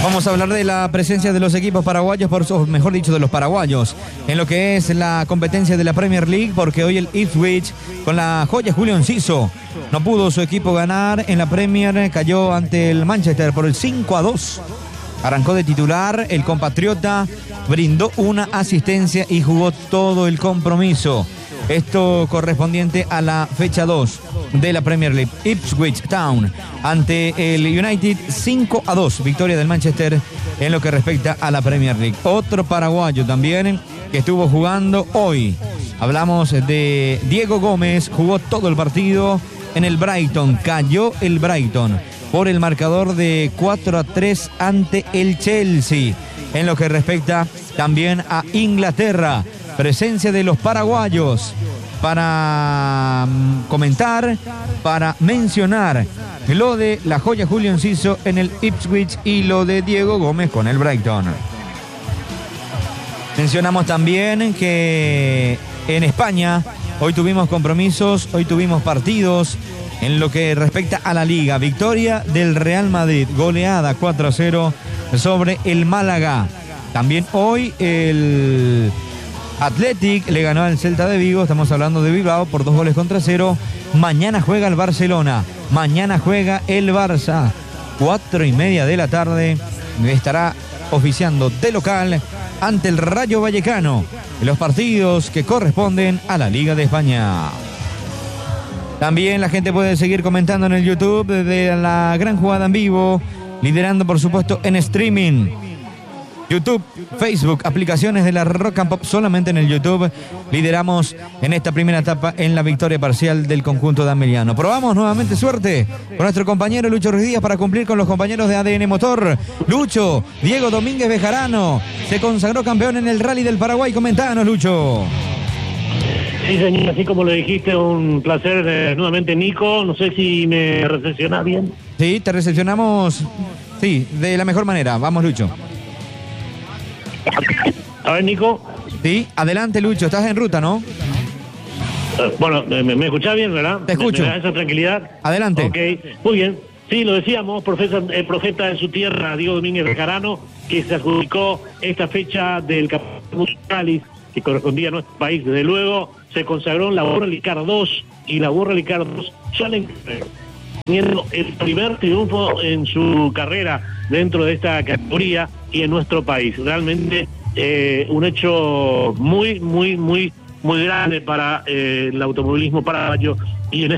Vamos a hablar de la presencia de los equipos paraguayos, mejor dicho, de los paraguayos, en lo que es la competencia de la Premier League, porque hoy el Ipswich, con la joya Julio Enciso, no pudo su equipo ganar en la Premier, cayó ante el Manchester por el 5-2. Arrancó de titular, el compatriota brindó una asistencia y jugó todo el compromiso. Esto correspondiente a la fecha 2 de la Premier League. Ipswich Town ante el United 5-2. Victoria del Manchester en lo que respecta a la Premier League. Otro paraguayo también que estuvo jugando hoy. Hablamos de Diego Gómez. Jugó todo el partido en el Brighton. Cayó el Brighton por el marcador de 4-3 ante el Chelsea. En lo que respecta también a Inglaterra. Presencia de los paraguayos para comentar, para mencionar lo de la joya Julio Enciso en el Ipswich y lo de Diego Gómez con el Brighton. Mencionamos también que en España hoy tuvimos compromisos, hoy tuvimos partidos en lo que respecta a la Liga. Victoria del Real Madrid, goleada 4-0 sobre el Málaga. También hoy el Athletic le ganó al Celta de Vigo, estamos hablando de Bilbao, por 2-0. Mañana juega el Barcelona, mañana juega el Barça, 4:30 de la tarde, estará oficiando de local ante el Rayo Vallecano, en los partidos que corresponden a la Liga de España. También la gente puede seguir comentando en el YouTube de la gran jugada en vivo, liderando por supuesto en streaming. YouTube, Facebook, aplicaciones de la Rock and Pop, solamente en el YouTube lideramos en esta primera etapa en la victoria parcial del conjunto de Ameliano. Probamos nuevamente suerte con nuestro compañero Lucho Ruiz Díaz para cumplir con los compañeros de ADN Motor. Lucho, Diego Domínguez Bejarano se consagró campeón en el Rally del Paraguay. Comentanos, Lucho. Sí, señor, así como lo dijiste, un placer nuevamente, Nico. No sé si me recepcionás bien. Sí, te recepcionamos, sí, de la mejor manera. Vamos, Lucho. A ver, Nico. Sí, adelante, Lucho, estás en ruta, ¿no? Bueno, me escuchás bien, ¿verdad? Te escucho. ¿Me da esa tranquilidad? Adelante. Ok, muy bien. Sí, lo decíamos, el profeta de su tierra, Diego Domínguez Bejarano, que se adjudicó esta fecha del Campeonato Rally, que correspondía a nuestro país. Desde luego, se consagró en la World Rally Car 2, y la World Rally Car 2 sale teniendo el primer triunfo en su carrera dentro de esta categoría y en nuestro país. Realmente un hecho muy grande para el automovilismo paraguayo y en